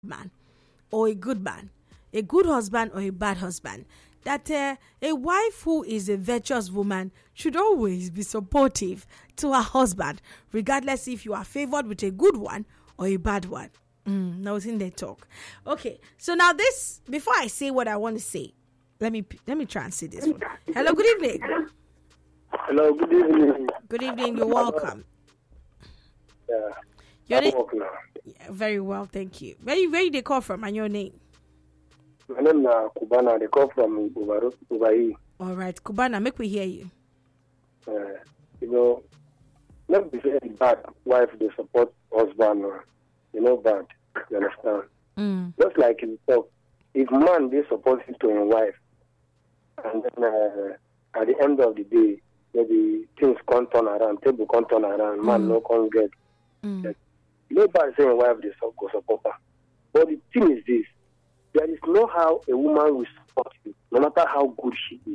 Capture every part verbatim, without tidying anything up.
man or a good man, a good husband or a bad husband, that uh, a wife who is a virtuous woman should always be supportive to her husband, regardless if you are favored with a good one or a bad one. Mm, now it's in their talk. Okay, so now this, before I say what I want to say, let me let me try and say this one. Hello, good evening. Hello, good evening. Good evening, you're welcome. Yeah, Your name? welcome. Yeah, very well, thank you. Where you where you they call from and your name? My name is Kubana. They come from Ubaru, Ubai. All right, Kubana, make we hear you. Uh, you know, not be very bad wife they support husband. uh, You know, bad. You understand? Mm. Just like in talk, if man they support his to his wife, and then uh, at the end of the day, maybe things can't turn around, table can't turn around, man Mm. no can get. Mm. Like, nobody saying wife they so- go support her. But the thing is this: there is no how a woman will support you, no matter how good she is.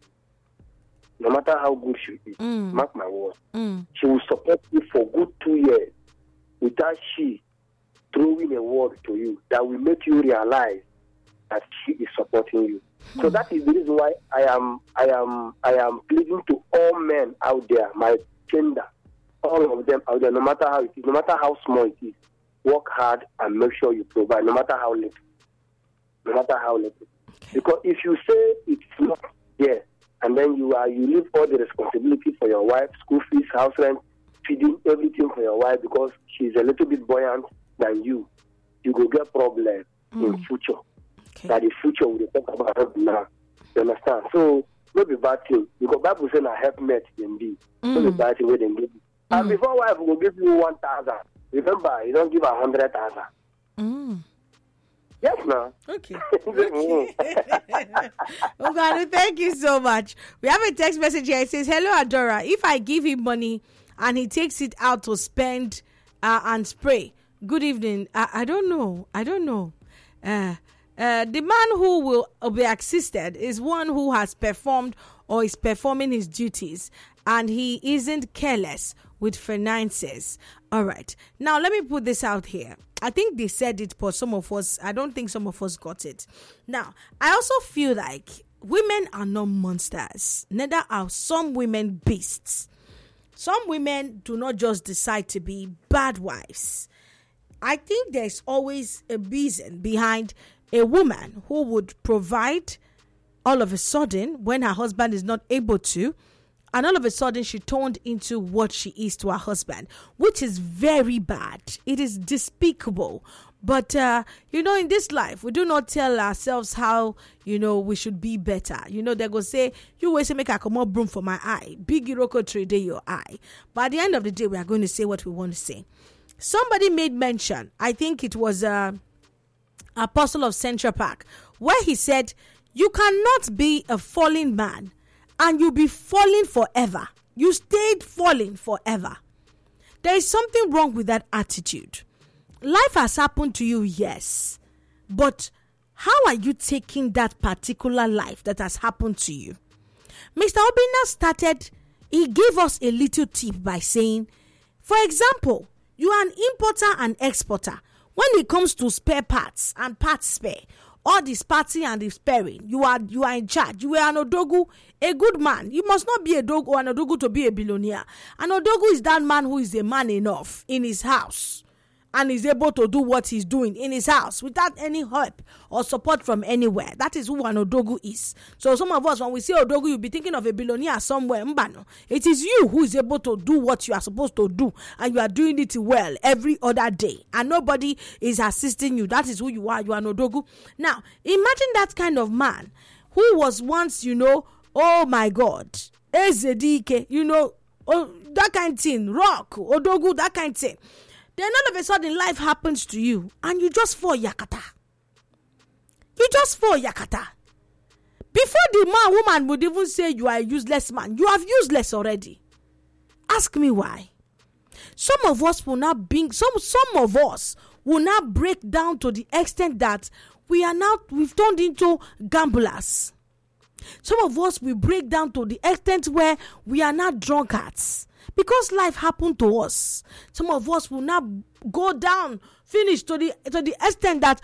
No matter how good she is, Mm. mark my words, Mm. she will support you for good two years without she throwing a word to you that will make you realize that she is supporting you. So that is the reason why I am I am I am pleading to all men out there, my gender, all of them out there, no matter how it is, no matter how small it is, work hard and make sure you provide, no matter how little. No matter how little. Because if you say it's not there, and then you are you leave all the responsibility for your wife, school fees, house rent, feeding everything for your wife because she's a little bit buoyant than you, you will get problem Mm. in future. Okay. That the future will talk about it now. You understand? So no be bad thing. Because Bible say na helpmate dem be. No be Mm. bad thing where they give you. And Mm. before wife will give you one thousand, remember you don't give a hundred thousand. Mm. Yes, now. Okay. Okay. Uganu, thank you so much. We have a text message here. It says, "Hello, Adora. If I give him money and he takes it out to spend uh, and spray, good evening. I, I don't know. I don't know. Uh, uh, the man who will be assisted is one who has performed or is performing his duties, and he isn't careless with finances." All right. Now, let me put this out here. I think they said it, but some of us, I don't think some of us got it. Now, I also feel like women are not monsters. Neither are some women beasts. Some women do not just decide to be bad wives. I think there's always a reason behind a woman who would provide all of a sudden when her husband is not able to, and all of a sudden she turned into what she is to her husband, which is very bad. It is despicable. But, uh, you know, in this life, we do not tell ourselves how, you know, we should be better. You know, they go say, you always say, make a come up broom for my eye. Big Iroko trade your eye. But at the end of the day, we are going to say what we want to say. Somebody made mention, I think it was uh, Apostle of Central Park, where he said, you cannot be a fallen man and you'll be falling forever. You stayed falling forever. There is something wrong with that attitude. Life has happened to you, yes. But how are you taking that particular life that has happened to you? Mister Obina started, he gave us a little tip by saying, for example, you are an importer and exporter. When it comes to spare parts and parts spare, all the parting and the sparing, you are you are in charge. You are an odogu, a good man. You must not be a dog or an odogu to be a billionaire. An odogu is that man who is a man enough in his house and is able to do what he's doing in his house without any help or support from anywhere. That is who an odogu is. So some of us, when we say odogu, you'll be thinking of a billionaire somewhere. Mbano. It is you who is able to do what you are supposed to do, and you are doing it well every other day, and nobody is assisting you. That is who you are. You are an odogu. Now, imagine that kind of man who was once, you know, oh my God, Ezedike, you know, oh, that kind of thing, rock, odogu, that kind of thing. Then all of a sudden life happens to you and you just fall yakata. You just fall yakata. Before the man, woman would even say you are a useless man, you have useless already. Ask me why. Some of us will not be, some, some of us will not break down to the extent that we are now, we've turned into gamblers. Some of us will break down to the extent where we are not drunkards. Because life happened to us, some of us will now go down finish to the to the extent that